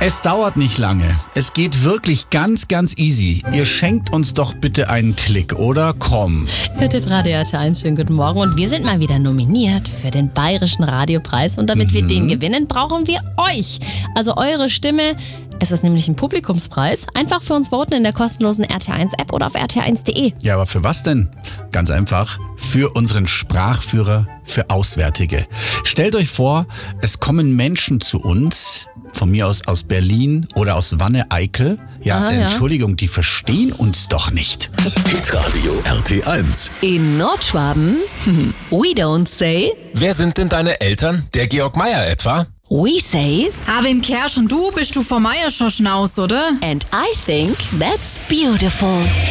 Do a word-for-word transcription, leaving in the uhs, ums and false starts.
Es dauert nicht lange. Es geht wirklich ganz, ganz easy. Ihr schenkt uns doch bitte einen Klick, oder? Komm. Hört ihr Radio R T eins, schönen guten Morgen. Und wir sind mal wieder nominiert für den Bayerischen Radiopreis. Und damit mhm. wir den gewinnen, brauchen wir euch. Also eure Stimme. Es ist nämlich ein Publikumspreis. Einfach für uns voten in der kostenlosen R T eins App oder auf r t eins punkt d e. Ja, aber für was denn? Ganz einfach. Für unseren Sprachführer für Auswärtige. Stellt euch vor, es kommen Menschen zu uns, von mir aus aus Berlin oder aus Wanne-Eickel. Ja, Aha, Entschuldigung, ja. Die verstehen uns doch nicht. Hitradio R T eins. In Nordschwaben, we don't say. Wer sind denn deine Eltern? Der Georg Meier etwa? We say. Aber im Kersch und du bist du vom Meier schon schnaus, oder? And I think that's beautiful.